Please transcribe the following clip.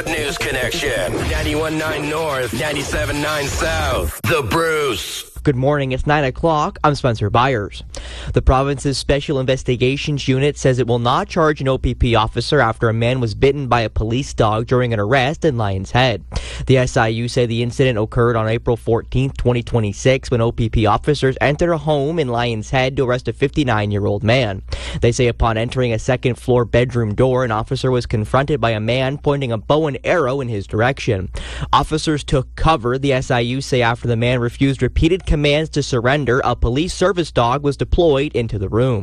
Good News Connection. 91.9 North, 97.9 South. The Bruce. Good morning, it's 9 o'clock. I'm Spencer Byers. The province's Special Investigations Unit says it will not charge an OPP officer after a man was bitten by a police dog during an arrest in Lions Head. The SIU say the incident occurred on April 14, 2026, when OPP officers entered a home in Lions Head to arrest a 59-year-old man. They say upon entering a second-floor bedroom door, an officer was confronted by a man pointing a bow and arrow in his direction. Officers took cover. The SIU say after the man refused repeated commands to surrender, a police service dog was deployed into the room.